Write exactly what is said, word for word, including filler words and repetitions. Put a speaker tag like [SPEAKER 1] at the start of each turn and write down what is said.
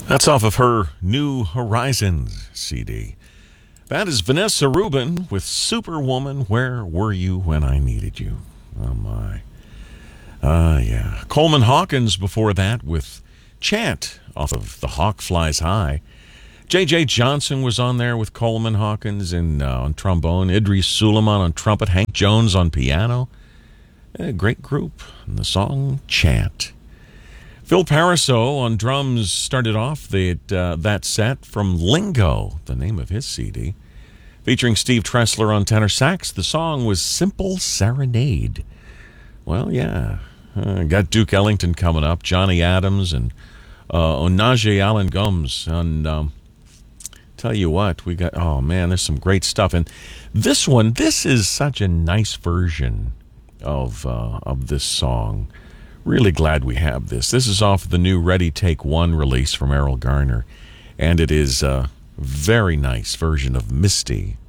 [SPEAKER 1] That's off of her New Horizons C D. That is Vanessa Rubin with Superwoman, Where Were You When I Needed You? Oh, my. Ah, uh, yeah. Coleman Hawkins before that with Chant off of The Hawk Flies High. J J. Johnson was on there with Coleman Hawkins and, uh, on trombone. Idris Suleiman on trumpet. Hank Jones on piano. A great group. And the song Chant. Phil Pariseau on drums started off the, uh, that set from Lingo, the name of his C D. Featuring Steve Tressler on tenor sax. The song was Simple Serenade. Well, yeah. Uh, got Duke Ellington coming up. Johnny Adams and uh, Onaje Allen Gomes. And um, tell you what, we got, oh man, there's some great stuff. And this one, this is such a nice version of uh, of this song. Really glad we have this. This is off the new Ready Take One release from Errol Garner, and it is a very nice version of Misty